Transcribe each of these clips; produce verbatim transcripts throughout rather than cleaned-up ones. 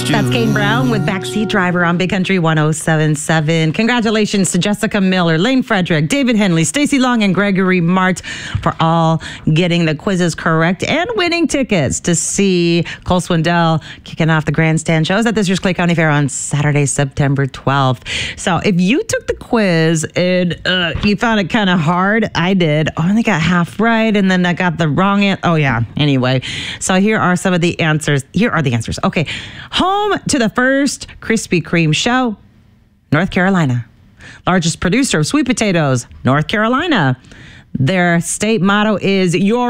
That's Kane Brown with Backseat Driver on Big Country one oh seven point seven. Congratulations to Jessica Miller, Lane Frederick, David Henley, Stacy Long, and Gregory Mart for all getting the quizzes correct and winning tickets to see Cole Swindell kicking off the grandstand shows at this year's Clay County Fair on Saturday, September twelfth. So if you took the quiz and uh, you found it kind of hard, I did. I only got half right, and then I got the wrong answer. Oh, yeah. Anyway, so here are some of the answers. Here are the answers. Okay. Home to the first Krispy Kreme show, North Carolina. Largest producer of sweet potatoes, North Carolina. Their state motto is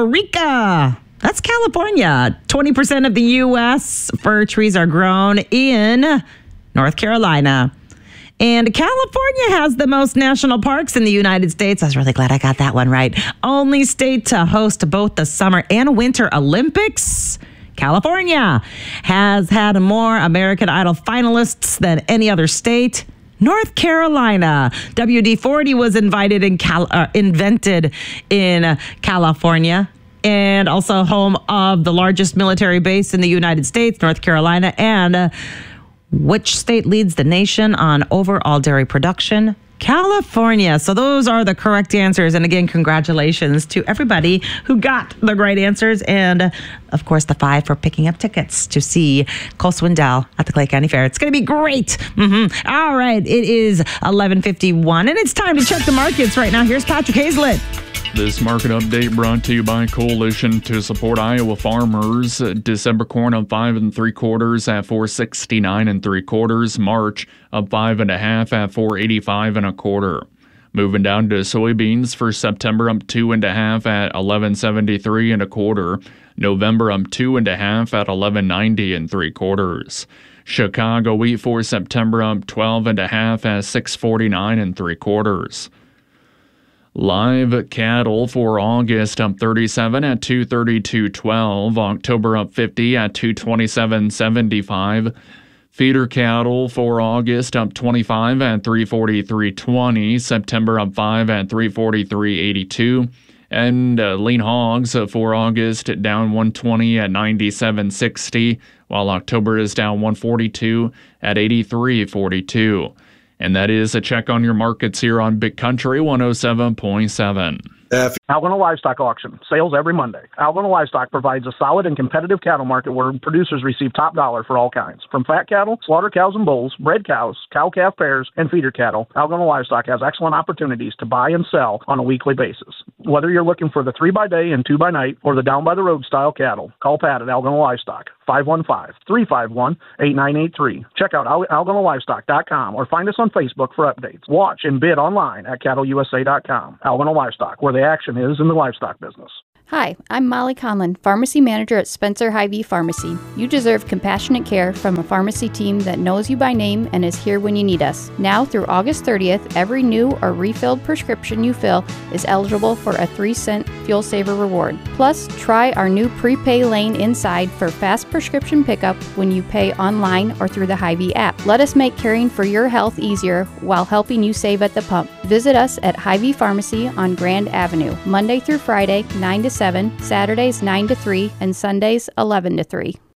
Eureka. That's California. twenty percent of the U S fir trees are grown in North Carolina. And California has the most national parks in the United States. I was really glad I got that one right. Only state to host both the Summer and Winter Olympics. California has had more American Idol finalists than any other state. North Carolina. W D forty was invited in Cal- uh, invented in California, and also home of the largest military base in the United States, North Carolina. And uh, which state leads the nation on overall dairy production? California. So those are the correct answers. And again, congratulations to everybody who got the right answers. And of course, the five for picking up tickets to see Cole Swindell at the Clay County Fair. It's going to be great. Mm-hmm. All right. It is eleven fifty-one and it's time to check the markets right now. Here's Patrick Hazlett. This market update brought to you by Coalition to Support Iowa Farmers. December corn up five and three quarters at four sixty-nine and three quarters. March up five and a half at four eighty-five and a quarter. Moving down to soybeans for September up two and a half at eleven seventy-three and a quarter. November up two and a half at eleven ninety and three quarters. Chicago wheat for September up twelve and a half at six forty-nine and three quarters. Live cattle for August up thirty-seven at two thirty-two twelve. October up fifty at two twenty-seven seventy-five. Feeder cattle for August up twenty-five at three forty-three twenty. September up five at three forty-three eighty-two. And uh, lean hogs for August down one twenty at ninety-seven sixty, while October is down one forty-two at eighty-three forty-two. And that is a check on your markets here on Big Country one oh seven point seven. Algona Livestock Auction, sales every Monday. Algona Livestock provides a solid and competitive cattle market where producers receive top dollar for all kinds. From fat cattle, slaughter cows and bulls, bred cows, cow-calf pairs, and feeder cattle, Algona Livestock has excellent opportunities to buy and sell on a weekly basis. Whether you're looking for the three by day and two by night or the down-by-the-road style cattle, call Pat at Algona Livestock, five one five, three five one, eight nine eight three. Check out algona livestock dot com or find us on Facebook for updates. Watch and bid online at cattle u s a dot com. Algona Livestock, where the action is in the livestock business. Hi, I'm Molly Conlon, Pharmacy Manager at Spencer Hy-Vee Pharmacy. You deserve compassionate care from a pharmacy team that knows you by name and is here when you need us. Now through August thirtieth, every new or refilled prescription you fill is eligible for a three cent Fuel Saver reward. Plus, try our new prepay lane inside for fast prescription pickup when you pay online or through the Hy-Vee app. Let us make caring for your health easier while helping you save at the pump. Visit us at Hy-Vee Pharmacy on Grand Avenue, Monday through Friday, nine to seven, Saturdays nine to three, and Sundays eleven to three.